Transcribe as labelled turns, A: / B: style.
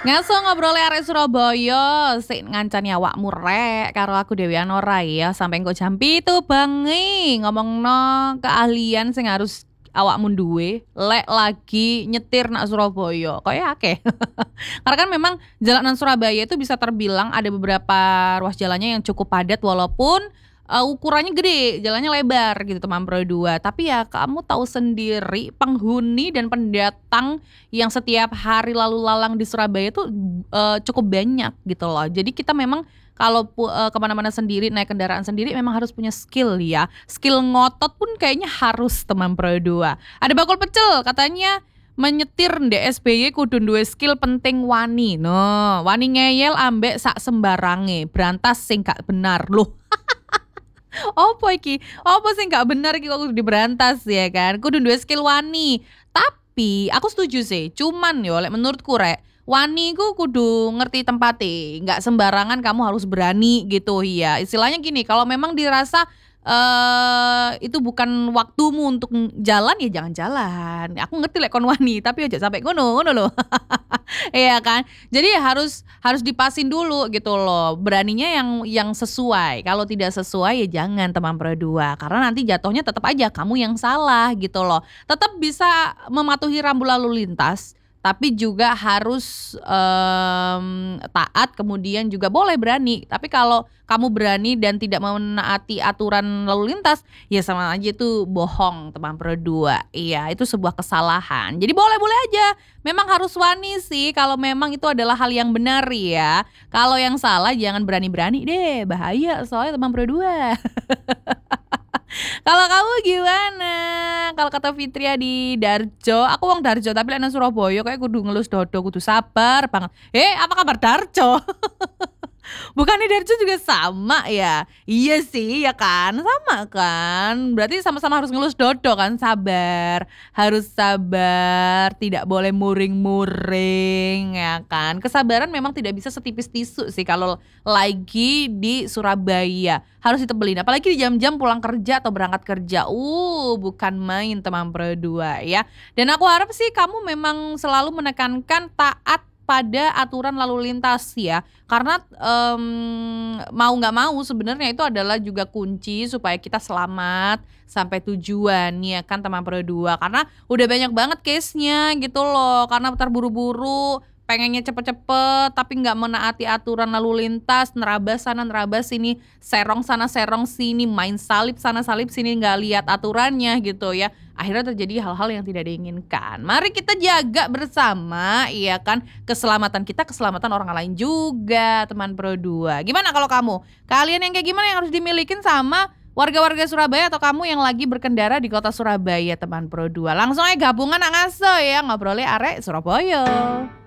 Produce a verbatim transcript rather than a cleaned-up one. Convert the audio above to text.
A: Ngaso ngobrol arek Surabaya, sik ngancani awakmu rek karo aku Dewi Anora ya sampai engko jam pitu bengi ngomongno keahlian sing harus awakmu duwe lek lagi nyetir nak Surabaya. Kok ya akeh. Karena kan memang jalanan Surabaya itu bisa terbilang ada beberapa ruas jalannya yang cukup padat walaupun uh, ukurannya gede, jalannya lebar gitu teman Pro dua. Tapi ya kamu tahu sendiri penghuni dan pendatang yang setiap hari lalu lalang di Surabaya itu uh, cukup banyak gitu loh. Jadi kita memang kalau uh, kemana-mana sendiri naik kendaraan sendiri memang harus punya skill ya. Skill ngotot pun kayaknya harus teman Pro dua. Ada bakul pecel katanya menyetir D S B Y kudu duwe skill penting wani. No, wani ngeyel ambek sak sembarange, berantas sing gak benar loh. Opo iki? Opo sing gak bener iki kok kudu diberantas ya kan? Kudu duwe skill wani. Tapi aku setuju sih, cuman yo lek menurutku rek, wani ku kudu ngerti tempatnya, nggak sembarangan kamu harus berani gitu ya. Istilahnya gini, kalau memang dirasa uh, itu bukan waktumu untuk jalan ya jangan jalan. Aku ngerti lek kon wani, tapi aja sampai ngono ngono loh. Iya kan? Jadi harus harus dipasin dulu gitu loh. Beraninya yang yang sesuai. Kalau tidak sesuai ya jangan teman Pro dua karena nanti jatuhnya tetap aja kamu yang salah gitu loh. Tetap bisa mematuhi rambu lalu lintas tapi juga harus um, taat, kemudian juga boleh berani. Tapi kalau kamu berani dan tidak menaati aturan lalu lintas, ya sama aja itu bohong teman Pro dua. Iya, itu sebuah kesalahan. Jadi boleh-boleh aja. Memang harus wani sih kalau memang itu adalah hal yang benar ya. Kalau yang salah jangan berani-berani deh, bahaya soalnya teman Pro dua. Kalau kamu gimana? Kalau kata Fitria di Darjo, aku wong Darjo tapi lek nang Surabaya kayak kudu ngelus dodo, kudu sabar banget. Eh, apa kabar Darjo? Bukannya Darjo juga sama ya? Iya sih ya kan, sama kan. Berarti sama-sama harus ngelus dodo kan, sabar. Harus sabar, tidak boleh muring-muring ya kan. Kesabaran memang tidak bisa setipis tisu sih kalau lagi di Surabaya. Harus ditebelin, apalagi di jam-jam pulang kerja atau berangkat kerja. Uh, bukan main teman Pro dua ya. Dan aku harap sih kamu memang selalu menekankan taat pada aturan lalu lintas ya, karena um, mau nggak mau sebenarnya itu adalah juga kunci supaya kita selamat sampai tujuan ya kan teman Pro dua, karena udah banyak banget case-nya gitu loh, karena terburu-buru pengennya cepet-cepet tapi nggak menaati aturan lalu lintas, nerabas sana nerabas sini, serong sana serong sini, main salip sana salip sini, nggak lihat aturannya gitu ya. Akhirnya terjadi hal-hal yang tidak diinginkan. Mari kita jaga bersama, iya kan, keselamatan kita, keselamatan orang lain juga, teman Pro dua. Gimana kalau kamu? Kalian yang kayak gimana yang harus dimilikin sama warga-warga Surabaya atau kamu yang lagi berkendara di kota Surabaya, teman Pro dua? Langsung aja gabungan nak ngaso ya, ngobrolnya arek Surabaya.